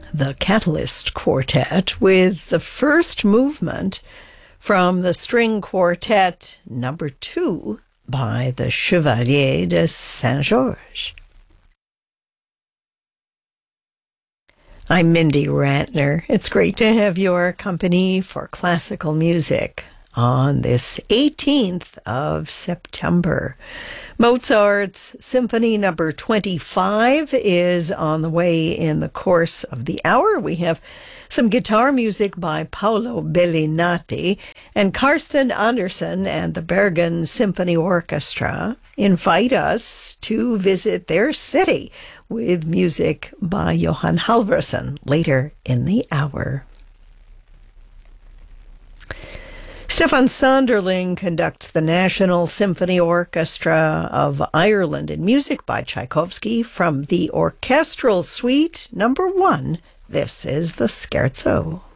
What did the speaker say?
the Catalyst Quartet with the first movement from the String Quartet number 2 by the Chevalier de Saint-Georges. I'm Mindy Rantner. It's great to have your company for classical music on this 18th of September. Mozart's Symphony number 25 is on the way in the course of the hour. We have some guitar music by Paolo Bellinati, and Karsten Andersen and the Bergen Symphony Orchestra invite us to visit their city with music by Johan Halvorsen later in the hour. Stefan Sonderling conducts the National Symphony Orchestra of Ireland in music by Tchaikovsky from the Orchestral Suite number 1. This is the Scherzo.